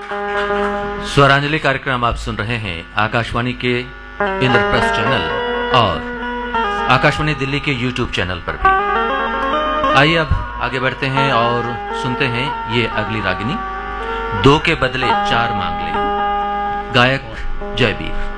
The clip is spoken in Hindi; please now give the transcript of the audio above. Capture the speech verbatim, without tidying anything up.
स्वरांजलि कार्यक्रम आप सुन रहे हैं आकाशवाणी के इंद्रप्रस्थ चैनल और आकाशवाणी दिल्ली के यूट्यूब चैनल पर भी। आइए अब आगे बढ़ते हैं और सुनते हैं ये अगली रागिनी, दो के बदले चार मांग ले, गायक जयबीर।